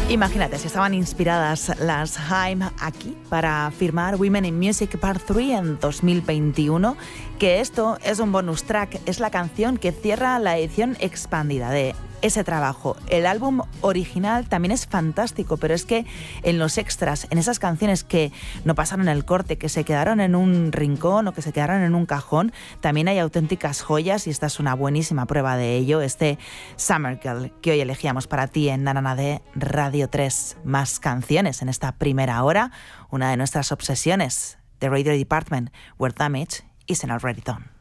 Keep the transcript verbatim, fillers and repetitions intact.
Imagínate si estaban inspiradas las Haim aquí para firmar Women in Music Part tres en dos mil veintiuno, que esto es un bonus track, es la canción que cierra la edición expandida de ese trabajo. El álbum original también es fantástico, pero es que en los extras, en esas canciones que no pasaron el corte, que se quedaron en un rincón o que se quedaron en un cajón, también hay auténticas joyas y esta es una buenísima prueba de ello, este Summer Girl que hoy elegíamos para ti en Nanana de Radio tres. Más canciones en esta primera hora, una de nuestras obsesiones, The Radio Department, Where Damage Isn't Already Done.